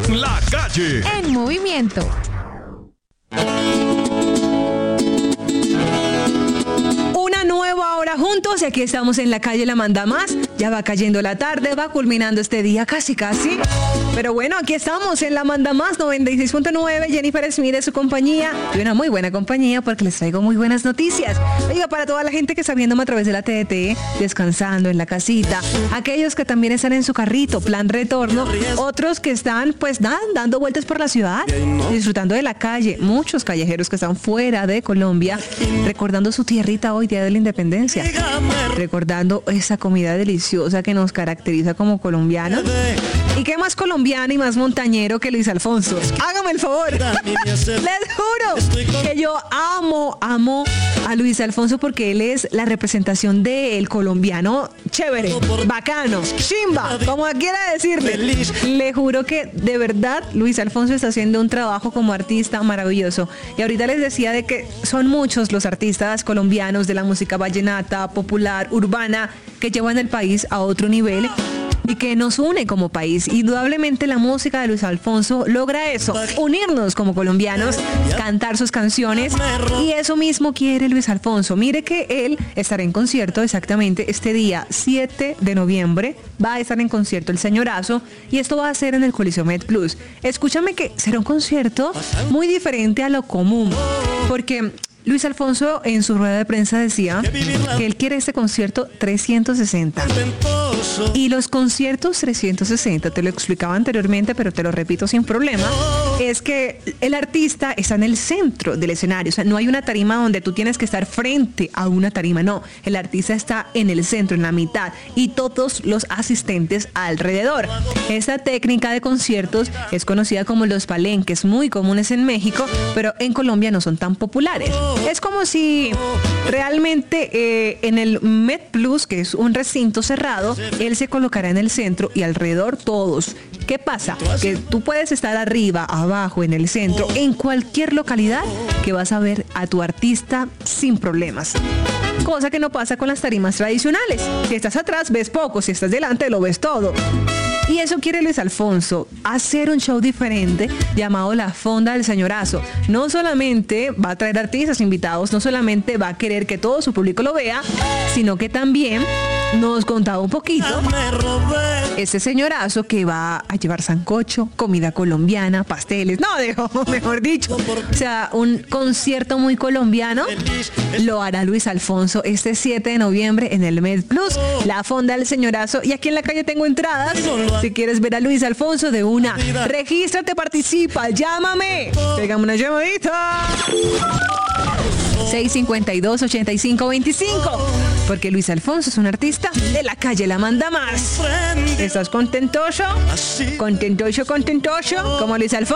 La Calle en movimiento. Una nueva hora juntos y aquí estamos en La Calle La Manda Más. Ya va cayendo la tarde, va culminando este día casi. Pero bueno, aquí estamos en La Manda Más 96.9. Jennifer Smith de su compañía y una muy buena compañía porque les traigo muy buenas noticias. Oiga, para toda la gente que está viéndome a través de la TDT, descansando en la casita, aquellos que también están en su carrito, plan retorno, otros que están pues nada, dando vueltas por la ciudad, disfrutando de la calle, muchos callejeros que están fuera de Colombia, recordando su tierrita hoy, Día de la Independencia, recordando esa comida deliciosa que nos caracteriza como colombianos. ¿Y qué más colombiano y más montañero que Luis Alfonso? Hágame el favor. Les juro que yo amo a Luis Alfonso porque él es la representación del colombiano chévere, bacano, chimba, como quiera decirle. Le juro que de verdad Luis Alfonso está haciendo un trabajo como artista maravilloso. Y ahorita les decía de que son muchos los artistas colombianos de la música vallenata, popular, urbana, que llevan el país a otro nivel y que nos une como país. Indudablemente la música de Luis Alfonso logra eso, unirnos como colombianos, cantar sus canciones, y eso mismo quiere Luis Alfonso. Mire que él estará en concierto exactamente este día 7 de noviembre, va a estar en concierto El Señorazo, y esto va a ser en el Coliseo MedPlus. Escúchame que será un concierto muy diferente a lo común, porque Luis Alfonso en su rueda de prensa decía que él quiere este concierto 360. Y los conciertos 360, te lo explicaba anteriormente, pero te lo repito sin problema, es que el artista está en el centro del escenario. O sea, no hay una tarima donde tú tienes que estar frente a una tarima, no. El artista está en el centro, en la mitad, y todos los asistentes alrededor. Esta técnica de conciertos es conocida como los palenques, muy comunes en México, pero en Colombia no son tan populares. Es como si realmente en el MedPlus, que es un recinto cerrado, él se colocará en el centro y alrededor todos. ¿Qué pasa? Que tú puedes estar arriba, abajo, en el centro, en cualquier localidad que vas a ver a tu artista sin problemas. Cosa que no pasa con las tarimas tradicionales. Si estás atrás, ves poco. Si estás delante, lo ves todo. Y eso quiere Luis Alfonso, hacer un show diferente llamado La Fonda del Señorazo. No solamente va a traer artistas invitados, no solamente va a querer que todo su público lo vea, sino que también nos contaba un poquito ese señorazo que va a llevar sancocho, comida colombiana, pasteles, mejor dicho. O sea, un concierto muy colombiano lo hará Luis Alfonso este 7 de noviembre en el MedPlus, La Fonda del Señorazo. Y aquí en la calle tengo entradas. Si quieres ver a Luis Alfonso, de una, regístrate, participa, llámame, pégame una llamadita. 652-8525, porque Luis Alfonso es un artista de La Calle La Manda Más. ¿Estás contentoso? Contentoso, como Luis Alfonso.